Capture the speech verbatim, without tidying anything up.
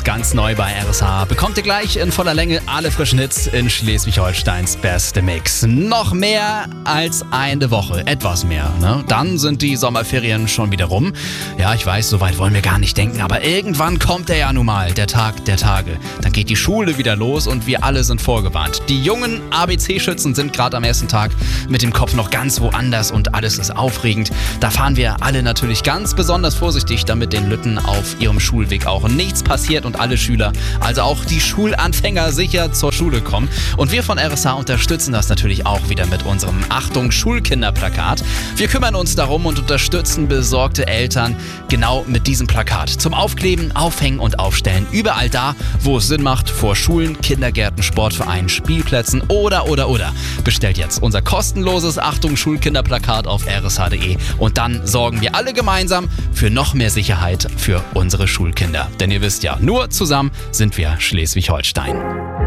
Hits, ganz neu bei R S H. Bekommt ihr gleich in voller Länge alle frischen Hits in Schleswig-Holsteins beste Mix. Noch mehr als eine Woche, etwas mehr. Ne? Dann sind die Sommerferien schon wieder rum. Ja, ich weiß, so weit wollen wir gar nicht denken, aber irgendwann kommt der ja nun mal, der Tag der Tage. Dann geht die Schule wieder los und wir alle sind vorgewarnt. Die jungen A B C-Schützen sind gerade am ersten Tag mit dem Kopf noch ganz woanders und alles ist aufregend. Da fahren wir alle natürlich ganz besonders vorsichtig, damit den Lütten auf ihrem Schulweg auch nichts passiert und alle Schüler, also auch die Schulanfänger, sicher zur Schule kommen. Und wir von R S H unterstützen das natürlich auch wieder mit unserem Achtung Schulkinderplakat. Wir kümmern uns darum und unterstützen besorgte Eltern genau mit diesem Plakat. Zum Aufkleben, Aufhängen und Aufstellen. Überall da, wo es Sinn macht, vor Schulen, Kindergärten, Sportvereinen, Spielplätzen oder, oder, oder. Bestellt jetzt unser kostenloses Achtung Schulkinderplakat auf r s h punkt d e und dann sorgen wir alle gemeinsam für noch mehr Sicherheit für unsere Schulkinder. Denn ihr wisst ja, nur zusammen sind wir Schleswig-Holstein.